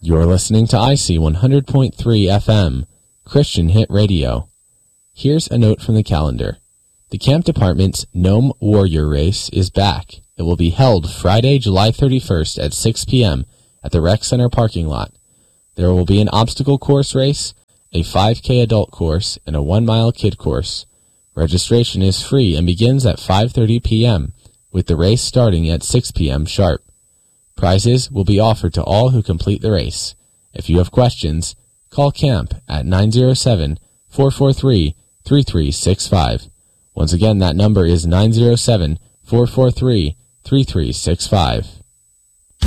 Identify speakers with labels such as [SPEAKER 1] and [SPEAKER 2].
[SPEAKER 1] You're listening to IC 100.3 FM, Christian Hit Radio. Here's a note from the calendar. The Camp Department's Gnome Warrior Race is back. It will be held Friday, July 31st at 6 p.m. at the Rec Center parking lot. There will be an obstacle course race, a 5K adult course, and a 1-mile kid course. Registration is free and begins at 5:30 p.m., with the race starting at 6 p.m. sharp. Prizes will be offered to all who complete the race. If you have questions, call Camp at 907-443-3365. Once again, that number is 907-443-3365.